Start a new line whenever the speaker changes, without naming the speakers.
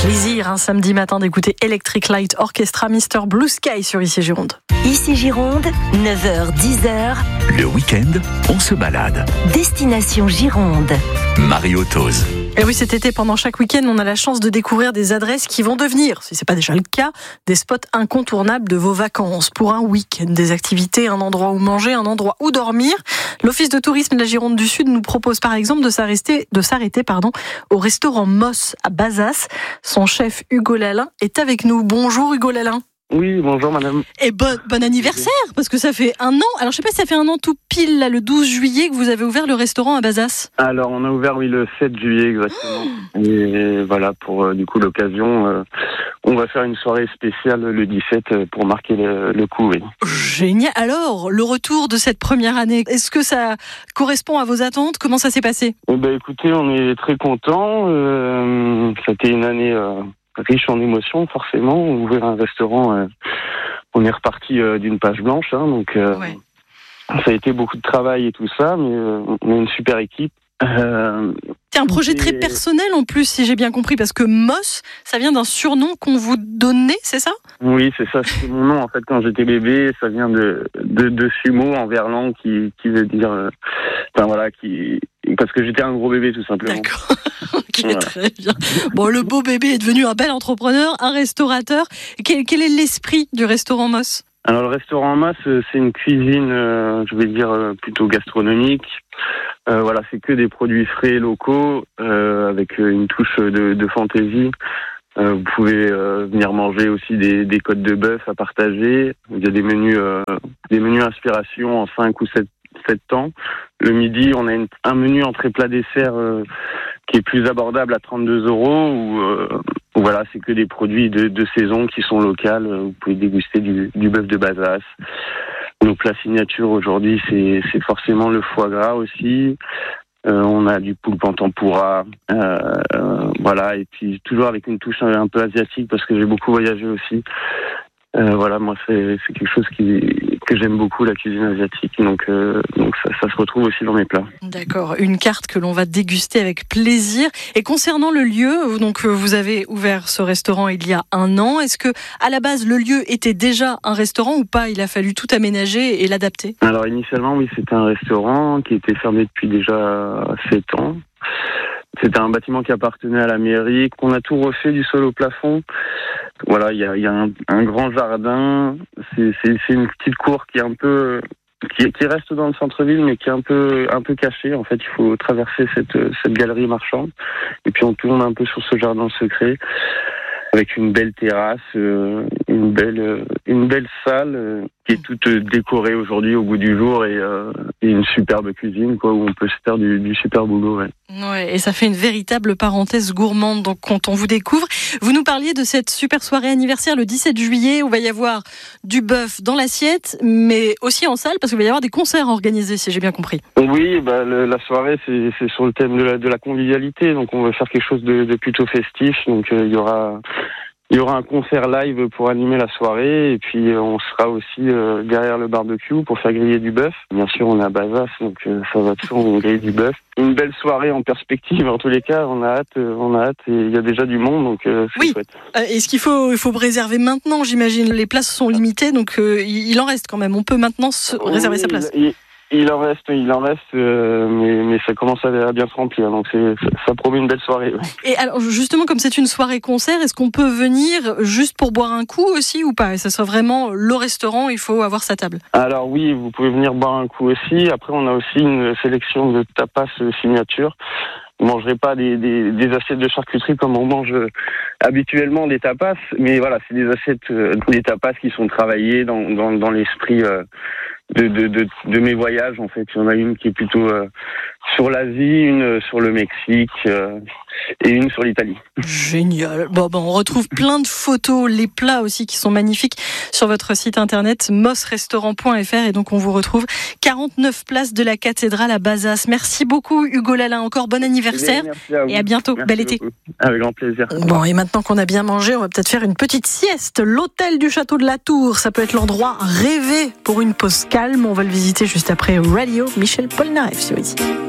Plaisir, un samedi matin d'écouter Electric Light Orchestra, Mr. Blue Sky sur ICI Gironde.
ICI Gironde, 9h, 10h.
Le week-end, on se balade.
Destination Gironde.
Mario Tose.
Et oui, cet été, pendant chaque week-end, on a la chance de découvrir des adresses qui vont devenir, si ce n'est pas déjà le cas, des spots incontournables de vos vacances. Pour un week-end, des activités, un endroit où manger, un endroit où dormir. L'Office de tourisme de la Gironde du Sud nous propose par exemple de s'arrêter au restaurant Moss à Bazas. Son chef Hugo Lalin est avec nous. Bonjour Hugo Lalin.
Oui, bonjour madame.
Et bon anniversaire, parce que ça fait un an. Alors je sais pas si ça fait un an tout pile, là, le 12 juillet, que vous avez ouvert le restaurant à Bazas.
Alors on a ouvert le 7 juillet exactement. Et voilà, pour du coup l'occasion, on va faire une soirée spéciale le 17 pour marquer le coup. Oui.
Génial. Alors, le retour de cette première année, est-ce que ça correspond à vos attentes ? Comment ça s'est passé ?
Écoutez, on est très contents. C'était une année riche en émotions, forcément. Ouvrir un restaurant, on est reparti d'une page blanche, donc
Ouais.
ça a été beaucoup de travail et tout ça, mais on a une super équipe.
C'est un projet très personnel en plus, si j'ai bien compris, parce que Moss, ça vient d'un surnom qu'on vous donnait, c'est ça ?
Oui, c'est ça, c'est mon nom en fait quand j'étais bébé, ça vient de sumo en verlan qui veut dire parce que j'étais un gros bébé tout simplement.
D'accord. Ok,
Voilà.
très bien. Bon, le beau bébé est devenu un bel entrepreneur, un restaurateur. Quel est l'esprit du restaurant Moss ?
Alors le restaurant Moss, c'est une cuisine, je vais dire plutôt gastronomique. C'est que des produits frais locaux avec une touche de fantaisie. Vous pouvez venir manger aussi des côtes de bœuf à partager. Il y a des menus inspiration en 5 ou 7 temps. Le midi, on a un menu entrée plat dessert qui est plus abordable à 32 €. Où voilà, c'est que des produits de saison qui sont locales. Vous pouvez déguster du bœuf de Bazas. Nos plats signatures aujourd'hui, c'est forcément le foie gras aussi. On a du poulpe en tempura, et puis toujours avec une touche un peu asiatique parce que j'ai beaucoup voyagé aussi. Moi c'est quelque chose que j'aime beaucoup, la cuisine asiatique, donc ça se retrouve aussi dans mes plats.
D'accord, une carte que l'on va déguster avec plaisir. Et concernant le lieu, donc vous avez ouvert ce restaurant il y a un an. Est-ce que à la base le lieu était déjà un restaurant ou pas ? Il a fallu tout aménager et l'adapter.
Alors initialement oui, c'était un restaurant qui était fermé depuis déjà 7 ans. C'était un bâtiment qui appartenait à la mairie, qu'on a tout refait du sol au plafond. Voilà, il y a un grand jardin. C'est une petite cour qui est un peu qui reste dans le centre-ville, mais qui est un peu cachée. En fait, il faut traverser cette galerie marchande, et puis on tourne un peu sur ce jardin secret avec une belle terrasse, une belle salle qui est toute décorée aujourd'hui au goût du jour et une superbe cuisine où on peut se faire du super boulot. Ouais.
Ouais, et ça fait une véritable parenthèse gourmande. Donc quand on vous découvre, vous nous parliez de cette super soirée anniversaire le 17 juillet où il va y avoir du bœuf dans l'assiette, mais aussi en salle parce qu'il va y avoir des concerts organisés, si j'ai bien compris.
Oui, la soirée c'est sur le thème de la convivialité, donc on veut faire quelque chose de plutôt festif. Donc il y aura un concert live pour animer la soirée, et puis on sera aussi derrière le barbecue pour faire griller du bœuf. Bien sûr, on est à Bazas, donc ça va de soi, on grille du bœuf. Une belle soirée en perspective, en tous les cas, on a hâte, et il y a déjà du monde, donc c'est chouette.
Est-ce qu'il faut réserver maintenant, j'imagine ? Les places sont limitées, donc il en reste quand même. On peut maintenant réserver sa place.
Il en reste, mais ça commence à bien se remplir, donc ça promet une belle soirée. Ouais.
Et alors justement, comme c'est une soirée concert, est-ce qu'on peut venir juste pour boire un coup aussi ou pas ? Et ça sera vraiment le restaurant, il faut avoir sa table.
Alors oui, vous pouvez venir boire un coup aussi. Après, on a aussi une sélection de tapas signature. Vous ne mangerez pas des assiettes de charcuterie comme on mange habituellement des tapas, mais voilà, c'est des assiettes, des tapas qui sont travaillées dans l'esprit de mes voyages. En fait, il y en a une qui est plutôt sur l'Asie, une sur le Mexique et une sur l'Italie.
Génial. Bon, on retrouve plein de photos, les plats aussi qui sont magnifiques sur votre site internet mossrestaurant.fr, et donc on vous retrouve 49 place de la Cathédrale à Bazas. Merci beaucoup Hugo Lalin, encore bon anniversaire et à bientôt.
Merci
Bel été.
Beaucoup. Avec grand plaisir.
Bon, et maintenant qu'on a bien mangé, on va peut-être faire une petite sieste. L'hôtel du Château de la Tour, ça peut être l'endroit rêvé pour une pause calme. On va le visiter juste après Radio Michel Polnareff sur ici.